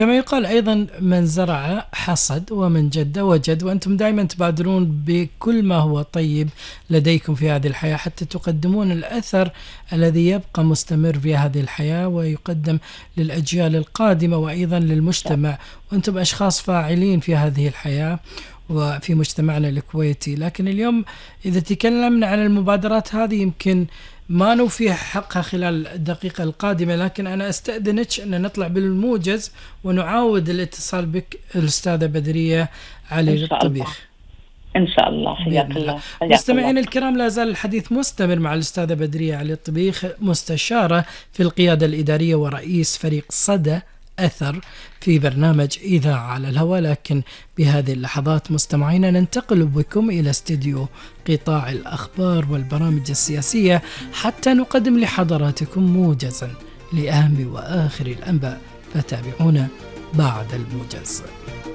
كما يقال أيضا: من زرع حصد ومن جد وجد. وأنتم دائما تبادرون بكل ما هو طيب لديكم في هذه الحياة حتى تقدمون الأثر الذي يبقى مستمر في هذه الحياة ويقدم للأجيال القادمة وأيضا للمجتمع. وأنتم أشخاص فاعلين في هذه الحياة وفي مجتمعنا الكويتي. لكن اليوم إذا تكلمنا عن المبادرات هذه يمكن ما نوفي حقها خلال الدقيقة القادمة، لكن أنا أستأذنك أن نطلع بالموجز ونعاود الاتصال بك الأستاذة بدرية إن علي شاء الله. الطبيخ إن شاء الله. بإذن حياك الله. الله، حياك الله. مستمعين الكرام، لا زال الحديث مستمر مع الأستاذة بدرية علي الطبيخ، مستشارة في القيادة الإدارية ورئيس فريق صدى أثر في برنامج إذاعة على الهواء. لكن بهذه اللحظات مستمعينا ننتقل بكم إلى استديو قطاع الأخبار والبرامج السياسية حتى نقدم لحضراتكم موجزا لأهم وآخر الأنباء، فتابعونا بعد الموجز.